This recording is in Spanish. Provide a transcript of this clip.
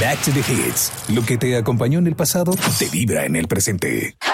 Back to the Hits. Lo que te acompañó en el pasado te vibra en el presente.